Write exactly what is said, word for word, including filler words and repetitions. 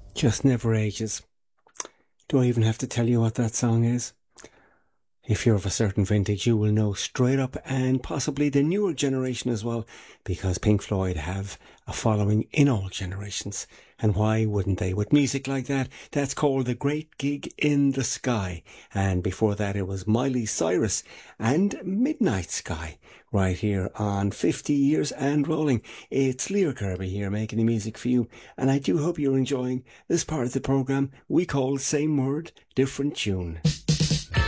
Just never ages. Do I even have to tell you what that song is? If you're of a certain vintage, you will know straight up, and possibly the newer generation as well, because Pink Floyd have a following in all generations. And why wouldn't they? With music like that, that's called The Great Gig in the Sky. And before that, it was Miley Cyrus and Midnight Sky, right here on fifty years and rolling. It's Leo Kirby here making the music for you, and I do hope you're enjoying this part of the programme we call Same Word, Different Tune.